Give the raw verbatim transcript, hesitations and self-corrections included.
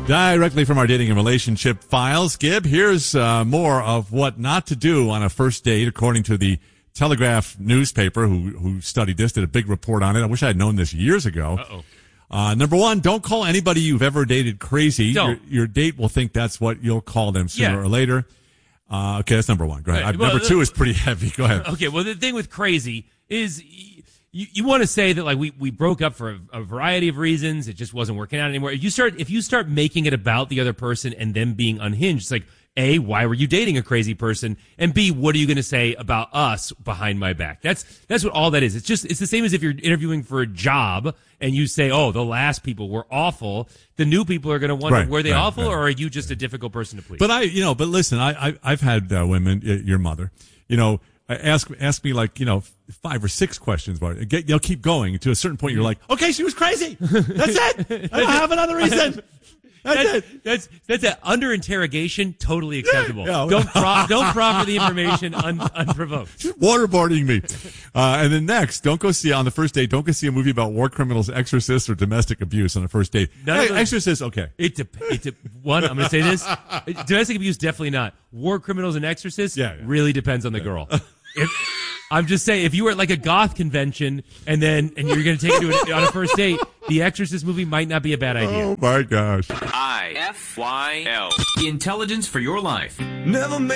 Directly from our dating and relationship files, Gib, here's uh, more of what not to do on a first date, according to the Telegraph newspaper, who who studied this, did a big report on it. I wish I had known this years ago. Uh-oh. Uh, number one, don't call anybody you've ever dated crazy. Don't. Your, your date will think that's what you'll call them sooner Yeah. or later. Uh, okay, that's number one. Go ahead. Right. I, Well, number two is pretty heavy. Go ahead. Okay, well, the thing with crazy is y- you, you want to say that, like, we, we broke up for a, a variety of reasons. It just wasn't working out anymore. If you start, if you start making it about the other person and them being unhinged, it's like, A, why were you dating a crazy person? And B, what are you going to say about us behind my back? That's, that's what all that is. It's just, it's the same as if you're interviewing for a job and you say, oh, the last people were awful. The new people are going to wonder, Right, were they right, awful, right. or are you just a difficult person to please? But I, you know, but listen, I, I I've had uh, women, y- your mother, you know, ask ask me like, you know, five or six questions about it. Get, you'll keep going to a certain point. You're like, okay, she was crazy. That's it. I don't have another reason. That's, That's, it. that's that's a, under interrogation, totally acceptable. Yeah. Don't pro, don't proffer the information un, unprovoked. She's waterboarding me. Uh, and then next, don't go see on the first date. Don't go see a movie about war criminals, exorcists, or domestic abuse on the first date. None of Hey, those- Exorcist, okay. It dep- it de- one. I'm going to say this: domestic abuse, definitely not. War criminals and exorcists, Yeah, yeah. really depends on the girl. If, I'm just saying, if you were at like a goth convention and then and you're going to take it to a, on a first date, the Exorcist movie might not be a bad idea. Oh my gosh. I F Y L. Intelligence for your life. Never